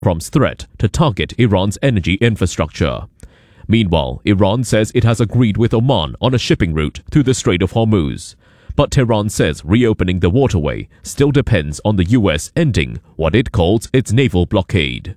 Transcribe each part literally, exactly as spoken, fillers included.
Trump's threat to target Iran's energy infrastructure. Meanwhile, Iran says it has agreed with Oman on a shipping route through the Strait of Hormuz. But Tehran says reopening the waterway still depends on the U S ending what it calls its naval blockade.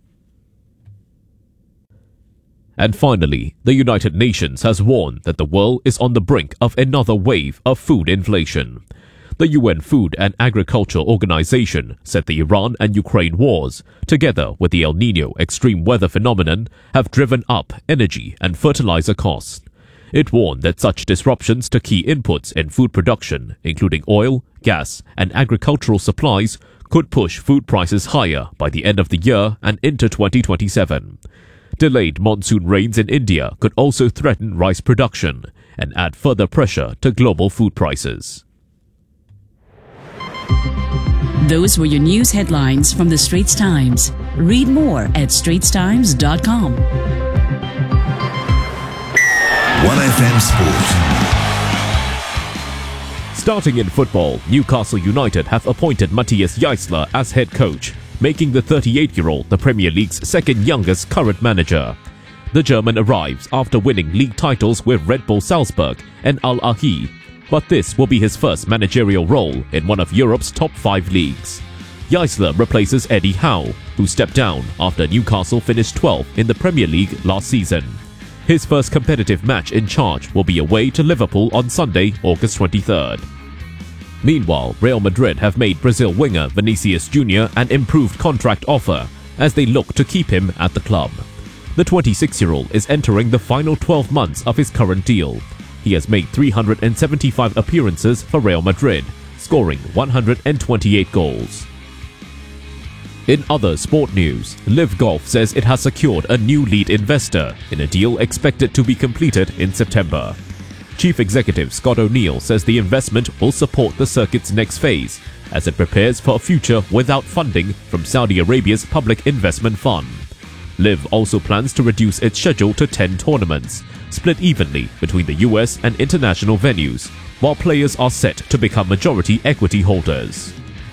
And finally, the United Nations has warned that the world is on the brink of another wave of food inflation. The U N Food and Agriculture Organization said the Iran and Ukraine wars, together with the El Niño extreme weather phenomenon, have driven up energy and fertilizer costs. It warned that such disruptions to key inputs in food production, including oil, gas, and agricultural supplies, could push food prices higher by the end of the year and into twenty twenty-seven. Delayed monsoon rains in India could also threaten rice production and add further pressure to global food prices. Those were your news headlines from the Straits Times. Read more at straits times dot com. one F M Sport. Starting in football, Newcastle United have appointed Matthias Jaissler as head coach, making the thirty-eight-year-old the Premier League's second youngest current manager. The German arrives after winning league titles with Red Bull Salzburg and Al Ahly, but this will be his first managerial role in one of Europe's top five leagues. Jaissler replaces Eddie Howe, who stepped down after Newcastle finished twelfth in the Premier League last season. His first competitive match in charge will be away to Liverpool on Sunday, August twenty-third. Meanwhile, Real Madrid have made Brazil winger Vinicius Junior an improved contract offer as they look to keep him at the club. The twenty-six-year-old is entering the final twelve months of his current deal. He has made three hundred seventy-five appearances for Real Madrid, scoring one hundred twenty-eight goals. In other sport news, Liv Golf says it has secured a new lead investor in a deal expected to be completed in September. Chief Executive Scott O'Neill says the investment will support the circuit's next phase as it prepares for a future without funding from Saudi Arabia's Public Investment Fund. Liv also plans to reduce its schedule to ten tournaments, split evenly between the U S and international venues, while players are set to become majority equity holders.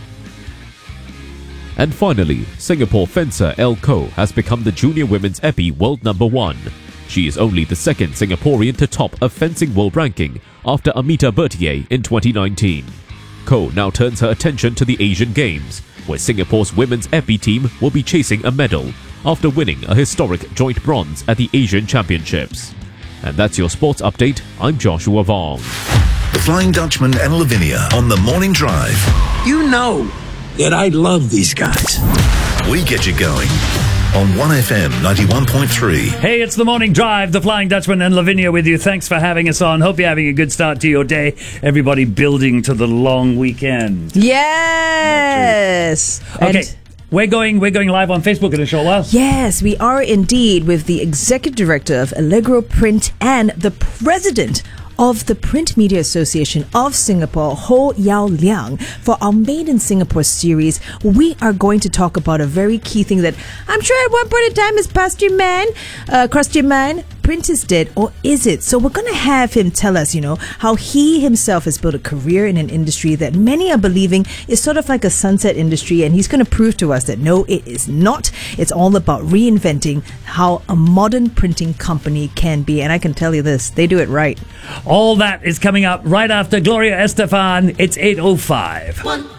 And finally, Singapore fencer Elle Ko has become the junior women's épée world number one. She is only the second Singaporean to top a fencing world ranking after Amita Bertier in twenty nineteen. Ko now turns her attention to the Asian Games, where Singapore's women's épée team will be chasing a medal after winning a historic joint bronze at the Asian Championships. And that's your sports update. I'm Joshua Vong. The Flying Dutchman and Lavinia on the Morning Drive. You know that I love these guys. We get you going on one F M ninety-one point three. Hey, it's the Morning Drive, the Flying Dutchman and Lavinia with you. Thanks for having us on. Hope you're having a good start to your day. Everybody building to the long weekend. Yes. Okay. And We're going we're going live on Facebook in a short while. yes, we are indeed with the executive director of Allegro Print and the president of the Print Media Association of Singapore, Ho Yao Liang, for our Made in Singapore series. We are going to talk about a very key thing that I'm sure at one point in time has passed your mind, uh, crossed your mind. Print is dead, or is it? So we're going to have him tell us, you know, how he himself has built a career in an industry that many are believing is sort of like a sunset industry, and he's going to prove to us that no, it is not. It's all about reinventing how a modern printing company can be, and I can tell you this, they do it right. All that is coming up right after Gloria Estefan. It's eight oh five. One